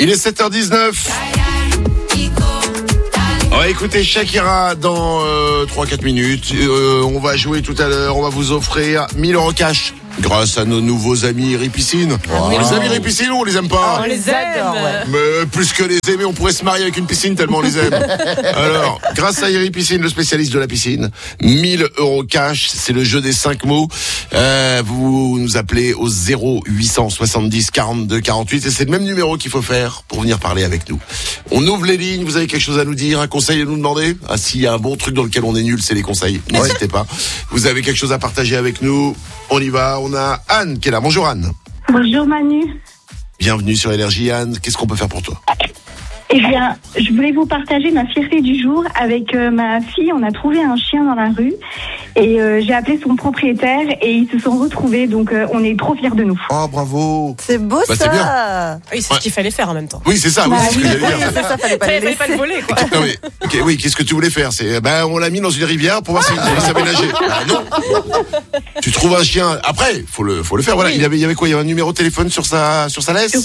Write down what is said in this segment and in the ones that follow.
Il est 7h19. On va écouter Shakira dans 3-4 minutes. On va jouer tout à l'heure. On va vous offrir 1000 € cash grâce à nos nouveaux amis Ripiscine. Wow. Les amis Ripiscine, on les aime pas. On les adore, ouais. Mais plus que les aimer, on pourrait se marier avec une piscine tellement on les aime. Alors, grâce à Ripisine, le spécialiste de la piscine, 1000 € cash, c'est le jeu des 5 mots. Vous nous appelez au 0870 42 48 et c'est le même numéro qu'il faut faire pour venir parler avec nous. On ouvre les lignes, vous avez quelque chose à nous dire, un conseil à nous demander? Ah, s'il y a un bon truc dans lequel on est nul, c'est les conseils. N'hésitez pas. Vous avez quelque chose à partager avec nous? On y va. On a Anne qui est là. Bonjour Anne. Bonjour Manu. Bienvenue sur Énergie Anne. Qu'est-ce qu'on peut faire pour toi? Eh bien, je voulais vous partager ma fierté du jour. Avec ma fille, on a trouvé un chien dans la rue et j'ai appelé son propriétaire et ils se sont retrouvés. Donc, on est trop fiers de nous. Oh, bravo. C'est beau, ça. C'est bien. Oui, c'est ce qu'il fallait faire en même temps. Oui, c'est ça. Oui, c'est ce que j'allais dire. C'est ça, fallait pas le voler, quoi. Non, mais, okay, oui, qu'est-ce que tu voulais faire? On l'a mis dans une rivière pour voir s'il savait nager. Ah, non. Tu trouves un chien. Après, faut le faire. Voilà. Oui. Il y avait quoi? Il y avait un numéro de téléphone sur sa laisse?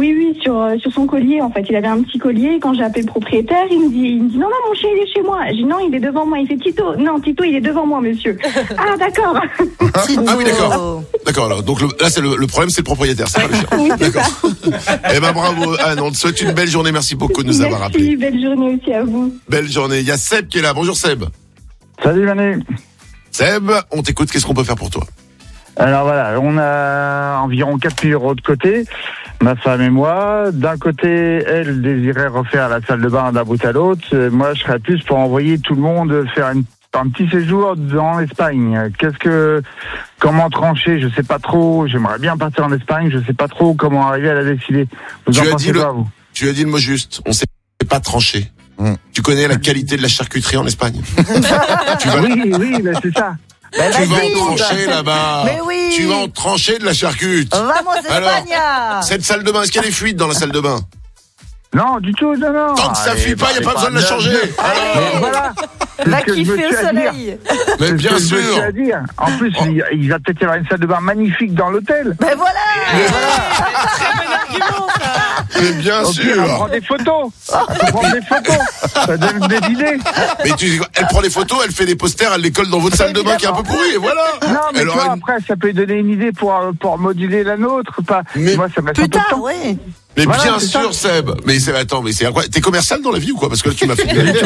Sur son collier, en fait. Il avait un petit collier. Et quand j'ai appelé le propriétaire, il me dit, non, mon chien, il est chez moi. J'ai dit, non, il est devant moi. Il fait Tito. Non, Tito, il est devant moi, monsieur. Ah, d'accord. Ah oui, d'accord. D'accord, alors. Donc, là, c'est le problème, c'est le propriétaire. C'est pas le chien. Oui, d'accord. Eh ben, bravo, Anne. On te souhaite une belle journée. Merci beaucoup de nous avoir appelés. Merci, belle journée aussi à vous. Belle journée. Il y a Seb qui est là. Bonjour, Seb. Salut, Manu. Seb, on t'écoute. Qu'est-ce qu'on peut faire pour toi? Alors voilà, on a environ 4 000 € de côté, ma femme et moi. D'un côté, elle désirait refaire la salle de bain d'un bout à l'autre. Moi, je serais plus pour envoyer tout le monde faire un petit séjour dans l'Espagne. Comment trancher? Je sais pas trop. J'aimerais bien partir en Espagne. Je sais pas trop comment arriver à la décider. Vous en pensez quoi, vous? Tu as dit le mot juste. On sait pas trancher. Tu connais la qualité de la charcuterie en Espagne? Oui, mais c'est ça. Tu vas en trancher là-bas. Mais oui. Tu vas en trancher de la charcute. Vamos España. Cette salle de bain, est-ce qu'il y a des fuites dans la salle de bain? Non, du tout, non. Tant que ça fuit pas, il n'y a pas besoin de la changer. Alors, voilà. Va kiffer au soleil. Mais bien sûr. En plus, il va peut-être y avoir une salle de bain magnifique dans l'hôtel. Ben voilà. Très bon argument, ça. Mais bien sûr. Elle prend des photos. Ça donne des idées. Mais elle prend des photos, elle fait des posters, elle les colle dans votre salle de bain qui est un peu pourrie, et voilà. Non, mais après, ça peut lui donner une idée pour moduler la nôtre. Mais moi, ça me laisse un peu de temps. Oui. Mais voilà, bien sûr, ça. Seb. Mais c'est incroyable. T'es commercial dans la vie ou quoi? Parce que là, tu m'as fait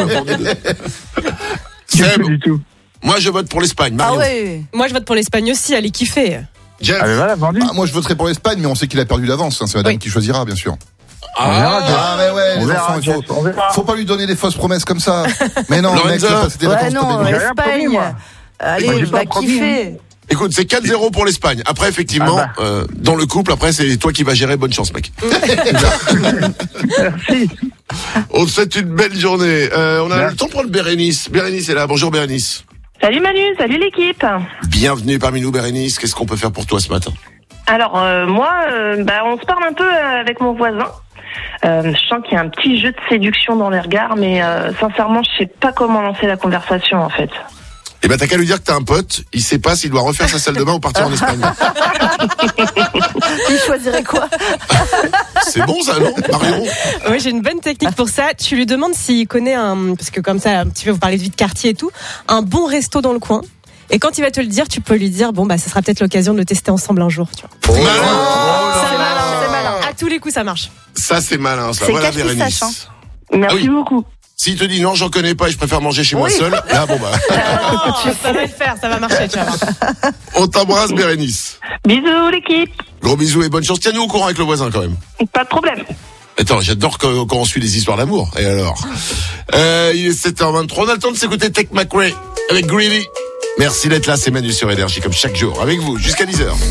Seb, du tout. Moi, je vote pour l'Espagne. Marion. Ah oui. Moi, je vote pour l'Espagne aussi. Allez kiffer. Jeff. Ah, mais voilà, vendu. Moi, je voterai pour l'Espagne, mais on sait qu'il a perdu d'avance. C'est madame qui choisira, bien sûr. Mais ouais, les enfants, faut pas lui donner des fausses promesses comme ça. Mais non, mec, c'était ouais, non, l'Espagne. Allez, va kiffer. Écoute, c'est 4-0 pour l'Espagne. Après, effectivement, dans le couple, après, c'est toi qui vas gérer. Bonne chance, mec. Merci. On te souhaite une belle journée. On a le temps de prendre Bérénice. Bérénice est là. Bonjour, Bérénice. Salut Manu, salut l'équipe. Bienvenue parmi nous, Bérénice. Qu'est-ce qu'on peut faire pour toi ce matin? Alors, moi, on se parle un peu avec mon voisin. Je sens qu'il y a un petit jeu de séduction dans les regards, mais sincèrement, je sais pas comment lancer la conversation, en fait. Eh ben, t'as qu'à lui dire que t'as un pote, il sait pas s'il doit refaire sa salle de bain ou partir en Espagne. Il choisirait quoi? C'est bon ça, non, Marion? Oui, j'ai une bonne technique pour ça. Tu lui demandes s'il connaît parce que comme ça, un petit peu, vous parlez de vie de quartier et tout, un bon resto dans le coin. Et quand il va te le dire, tu peux lui dire, ce sera peut-être l'occasion de le tester ensemble un jour, tu vois. Malin! C'est malin. À tous les coups, ça marche. Ça, c'est malin, ça. C'est voilà, Bérénice. Merci beaucoup. S'il te dit non, j'en connais pas et je préfère manger chez moi seul, là, ça va le faire, ça va marcher, tu vas voir. On t'embrasse, Bérénice. Bisous l'équipe. Gros bisous et bonne chance. Tiens-nous au courant avec le voisin quand même. Pas de problème. Attends, j'adore quand on suit des histoires d'amour. Et alors il est 7h23. On a le temps de s'écouter Tech McRae avec Greedy. Merci d'être là, c'est Manu sur Énergie comme chaque jour avec vous jusqu'à 10h.